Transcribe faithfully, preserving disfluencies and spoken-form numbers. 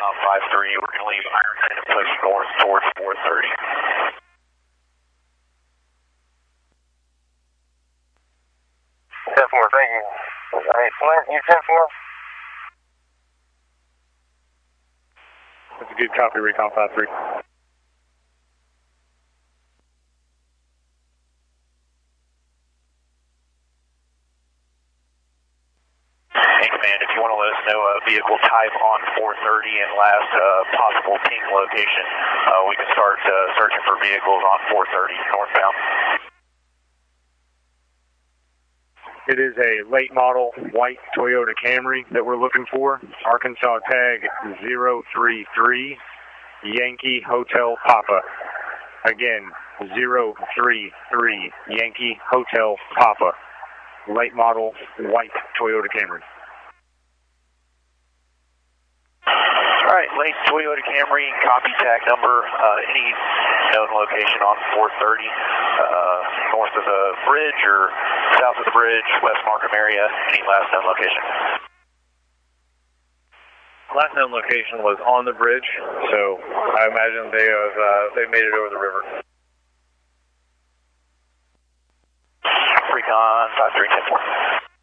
on five three. We're going to leave Ironton and push north towards four thirty. ten four, thank you. Hey, Flint, you ten four? That's a good copy, Recon five three. Hey, Command, if you want to let us know a uh, vehicle type on four thirty and last uh, possible ping location, uh, we can start uh, searching for vehicles on four thirty northbound. It is a late model white Toyota Camry that we're looking for. Arkansas tag zero three three, Yankee Hotel Papa. Again, zero three three, Yankee Hotel Papa. Late model white Toyota Camry. All right, late Toyota Camry, copy tag number, uh, any known location on four thirty, uh, north of the bridge or south of the bridge, West Markham area, any last known location? Last known location was on the bridge, so I imagine they have uh, they made it over the river. Recon five three ten four.